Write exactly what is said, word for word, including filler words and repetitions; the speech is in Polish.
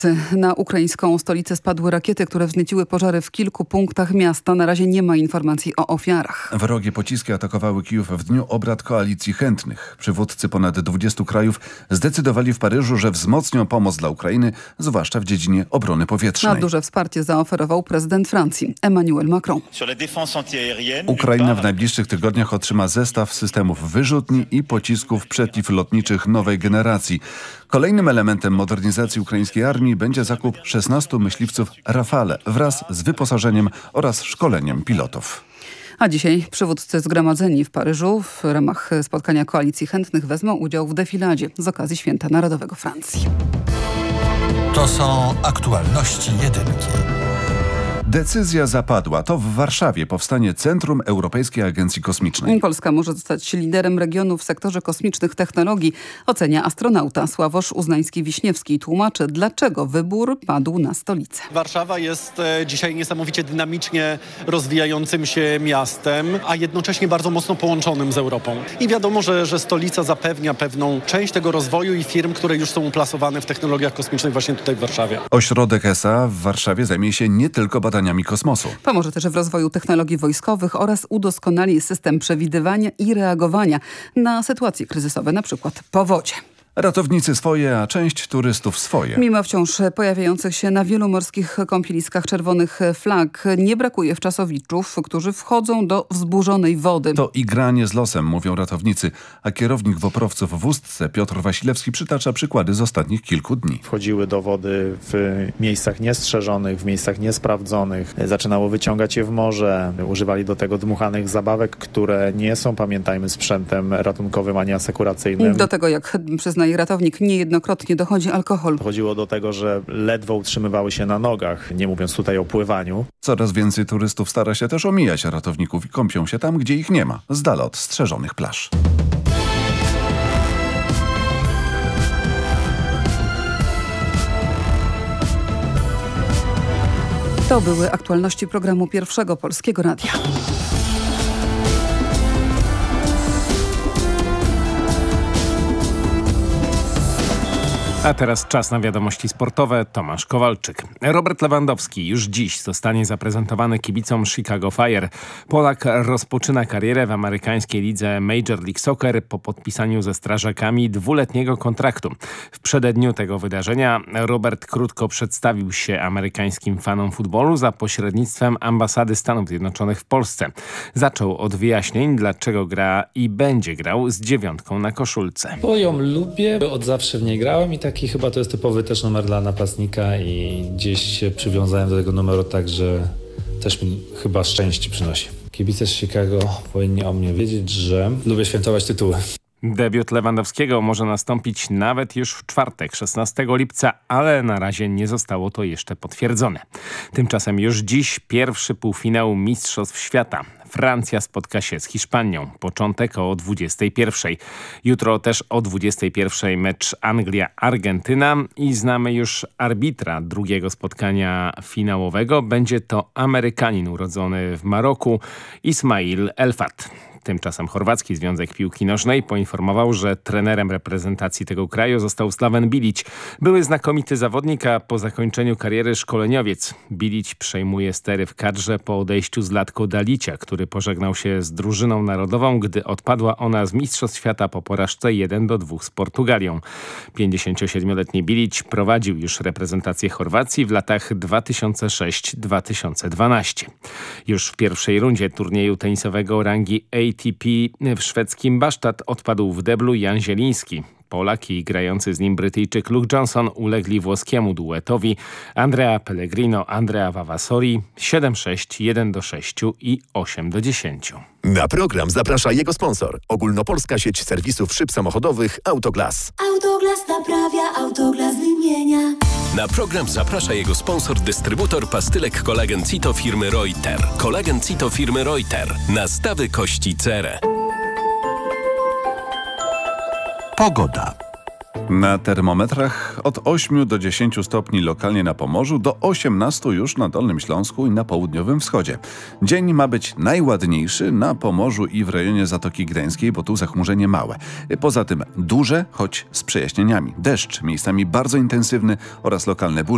Na ukraińską stolicę spadły rakiety, które wznieciły pożary w kilku punktach miasta. Na razie nie ma informacji o ofiarach. Wrogie pociski atakowały Kijów w dniu obrad Koalicji Chętnych. Przywódcy ponad dwudziestu krajów zdecydowali w Paryżu, że wzmocnią pomoc dla Ukrainy, zwłaszcza w dziedzinie obrony powietrznej. Na duże wsparcie zaoferował prezydent Francji Emmanuel Macron. Ukraina w najbliższych tygodniach otrzyma zestaw systemów wyrzutni i pocisków przeciwlotniczych nowej generacji. Kolejnym elementem modernizacji ukraińskiej armii będzie zakup szesnastu myśliwców Rafale wraz z wyposażeniem oraz szkoleniem pilotów. A dzisiaj przywódcy zgromadzeni w Paryżu w ramach spotkania Koalicji Chętnych wezmą udział w defiladzie z okazji Święta Narodowego Francji. To są aktualności jedynki. Decyzja zapadła. To w Warszawie powstanie Centrum Europejskiej Agencji Kosmicznej. Polska może zostać liderem regionu w sektorze kosmicznych technologii, ocenia astronauta Sławosz Uznański-Wiśniewski. Tłumaczy, dlaczego wybór padł na stolicę. Warszawa jest dzisiaj niesamowicie dynamicznie rozwijającym się miastem, a jednocześnie bardzo mocno połączonym z Europą. I wiadomo, że, że stolica zapewnia pewną część tego rozwoju i firm, które już są uplasowane w technologiach kosmicznych właśnie tutaj w Warszawie. Ośrodek E S A w Warszawie zajmie się nie tylko badaniami kosmosu. Pomoże też w rozwoju technologii wojskowych oraz udoskonali system przewidywania i reagowania na sytuacje kryzysowe, np. powodzie. Ratownicy swoje, a część turystów swoje. Mimo wciąż pojawiających się na wielu morskich kąpieliskach czerwonych flag, nie brakuje wczasowiczów, którzy wchodzą do wzburzonej wody. To igranie z losem, mówią ratownicy, a kierownik Woprowców w Ustce Piotr Wasilewski przytacza przykłady z ostatnich kilku dni. Wchodziły do wody w miejscach niestrzeżonych, w miejscach niesprawdzonych, zaczynało wyciągać je w morze, używali do tego dmuchanych zabawek, które nie są, pamiętajmy, sprzętem ratunkowym ani asekuracyjnym. Do tego, jak przyznaje ratownik, niejednokrotnie dochodzi alkohol. Dochodziło do tego, że ledwo utrzymywały się na nogach, nie mówiąc tutaj o pływaniu. Coraz więcej turystów stara się też omijać ratowników i kąpią się tam, gdzie ich nie ma, z dala od strzeżonych plaż. To były aktualności programu Pierwszego Polskiego Radia. A teraz czas na wiadomości sportowe. Tomasz Kowalczyk. Robert Lewandowski już dziś zostanie zaprezentowany kibicom Chicago Fire. Polak rozpoczyna karierę w amerykańskiej lidze Major League Soccer po podpisaniu ze strażakami dwuletniego kontraktu. W przededniu tego wydarzenia Robert krótko przedstawił się amerykańskim fanom futbolu za pośrednictwem ambasady Stanów Zjednoczonych w Polsce. Zaczął od wyjaśnień, dlaczego gra i będzie grał z dziewiątką na koszulce. Bo ją lubię, od zawsze w niej grałem i tak Taki chyba to jest typowy też numer dla napastnika i gdzieś się przywiązałem do tego numeru tak, że też mi chyba szczęście przynosi. Kibice z Chicago powinni o mnie wiedzieć, że lubię świętować tytuły. Debiut Lewandowskiego może nastąpić nawet już w czwartek, szesnastego lipca, ale na razie nie zostało to jeszcze potwierdzone. Tymczasem już dziś pierwszy półfinał Mistrzostw Świata. Francja spotka się z Hiszpanią. Początek o dwudziestej pierwszej. Jutro też o dwudziestej pierwszej mecz Anglia-Argentyna i znamy już arbitra drugiego spotkania finałowego. Będzie to Amerykanin urodzony w Maroku, Ismail Elfat. Tymczasem Chorwacki Związek Piłki Nożnej poinformował, że trenerem reprezentacji tego kraju został Slaven Bilić. Były znakomity zawodnik, a po zakończeniu kariery szkoleniowiec. Bilić przejmuje stery w kadrze po odejściu Zlatko Dalicia, który pożegnał się z drużyną narodową, gdy odpadła ona z Mistrzostw Świata po porażce jeden do dwóch z Portugalią. pięćdziesięciosiedmioletni Bilić prowadził już reprezentację Chorwacji w latach dwa tysiące szóstym do dwa tysiące dwunastego. Już w pierwszej rundzie turnieju tenisowego rangi A T P w szwedzkim Bastad odpadł w deblu Jan Zieliński. Polak i grający z nim Brytyjczyk Luke Johnson ulegli włoskiemu duetowi Andrea Pellegrino, Andrea Vavasori siedem sześć, jeden do sześciu i osiem do dziesięciu. Na program zaprasza jego sponsor. Ogólnopolska sieć serwisów szyb samochodowych Autoglas. Autoglas naprawia, Autoglas wymienia. Na program zaprasza jego sponsor, dystrybutor pastylek Kolagen Cito firmy Reuter. Kolagen Cito firmy Reuter. Nastawy kości cerę. Pogoda. Na termometrach od ośmiu do dziesięciu stopni lokalnie na Pomorzu, do osiemnastu już na Dolnym Śląsku i na południowym wschodzie. Dzień ma być najładniejszy na Pomorzu i w rejonie Zatoki Gdańskiej, bo tu zachmurzenie małe. Poza tym duże, choć z przejaśnieniami. Deszcz, miejscami bardzo intensywny oraz lokalne burze.